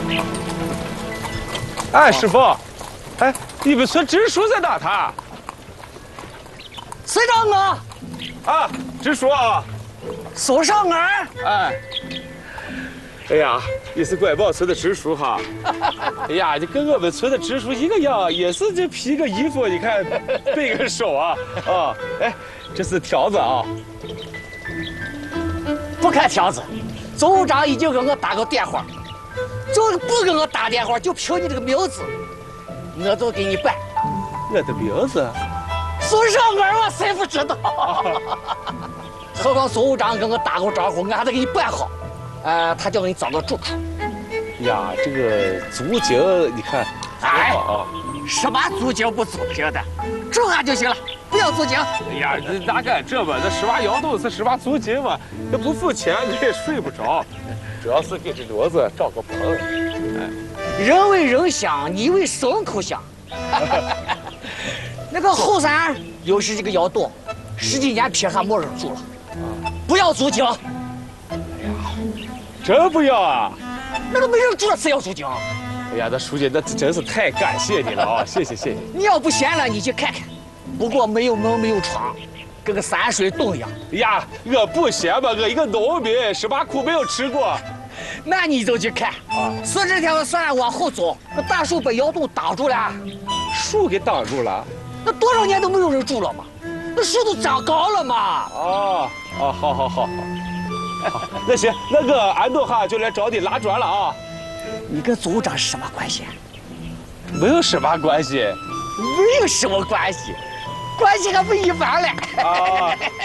哎，师傅，哎，你们村支书在哪他？ 是长啊， 啊，支书啊， 苏少儿。 哎，哎呀，你是拐宝村的支书哈？哎呀，你跟我们村的支书一个样，也是这披个衣服，你看背个手啊，啊，哎，这是条子啊。 不看条子，组长已经给我打个电话，就不给我打电话，就凭你这个名字，我就给你办。 我的名字？ 苏少儿，我谁不知道？何况组长跟我打过招呼，我还得给你办好。他叫你找个住处。 呀，这个足景你看， 哎， 啊， 什么足景不足景的，住下就行了，不要足景。 哎呀，这哪敢这嘛？那18窑洞是18租金嘛，那不付钱你也睡不着，主要是给这骡子找个棚。哎， 人为人香，你为牲口香。那个后山又是这个窑洞，10几年撇还没人住了，不要租金。 真不要啊？ 那个没人住了，谁要租金？ 哎呀，那书记，那真是太感谢你了啊！谢谢谢谢。 你要不嫌了，你去看看。不过没有门，没有窗，跟个山水洞一样。 呀，我不嫌吧，我一个农民，18苦没有吃过。 那你就去看啊。说这条算往后走，那大树把窑洞挡住了， 树给挡住了。 那多少年都没有人住了嘛？那树都长高了嘛。 哦哦，好好好好。那行，那个俺等下就来找你拉砖了啊。 你跟组长是什么关系？ 没有什么关系。 没有什么关系，关系还不一般嘞。 啊。